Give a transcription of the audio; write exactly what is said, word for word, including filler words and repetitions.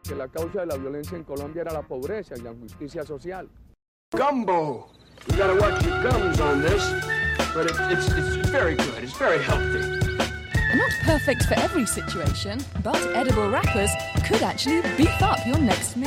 que la causa de la violencia en Colombia era la pobreza y la injusticia social. Gumbo. You gotta watch your gums on this, but it, it's it's very good. It's very healthy. Not perfect for every situation, but edible wrappers could actually beef up your next meal.